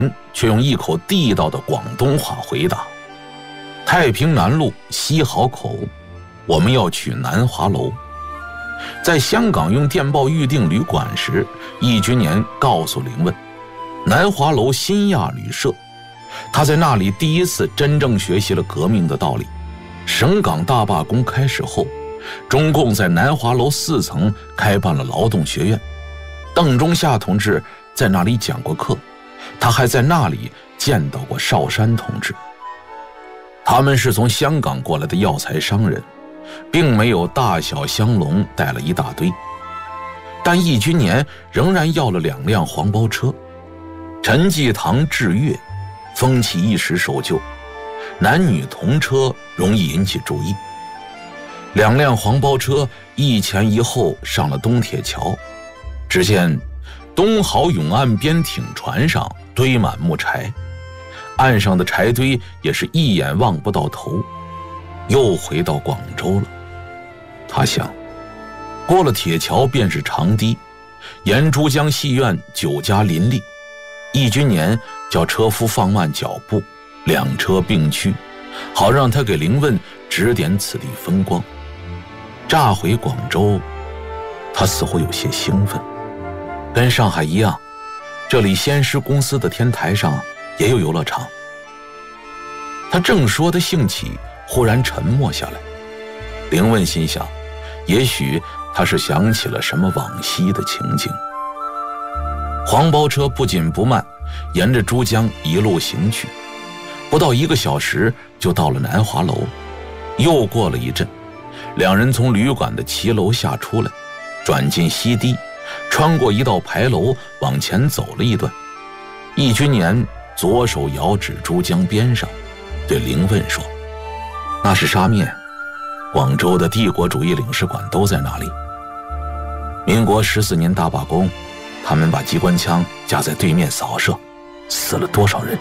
却用一口地道的广东话回答：太平南路西豪口，我们要去南华楼。在香港用电报预订旅馆时，易君年告诉林问，南华楼新亚旅社，他在那里第一次真正学习了革命的道理。省港大罢工开始后，中共在南华楼4层开办了劳动学院，邓中夏同志在那里讲过课，他还在那里见到过邵山同志。他们是从香港过来的药材商人，并没有大小香笼带了一大堆，但易君年仍然要了2辆黄包车。陈济棠治粤，风气一时守旧，男女同车容易引起注意。2辆黄包车一前一后上了东铁桥，只见东豪永岸边艇船上堆满木柴，岸上的柴堆也是一眼望不到头。又回到广州了，他想，过了铁桥便是长堤，沿珠江戏院酒家林立。易君年叫车夫放慢脚步，2车并驱，好让他给林问指点此地风光。乍回广州，他似乎有些兴奋，跟上海一样，这里先施公司的天台上也有游乐场。他正说得兴起，忽然沉默下来。林问心想，也许他是想起了什么往昔的情景。黄包车不紧不慢，沿着珠江一路行去，不到1个小时就到了南华楼。又过了一阵，2人从旅馆的骑楼下出来，转进西堤，穿过一道牌楼往前走了一段。易君年左手遥指珠江边上，对林问说，那是沙面，广州的帝国主义领事馆都在那里。民国14年大罢工，他们把机关枪架在对面扫射，死了多少人？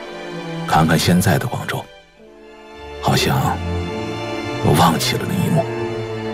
看看现在的广州，好像我忘记了那一幕。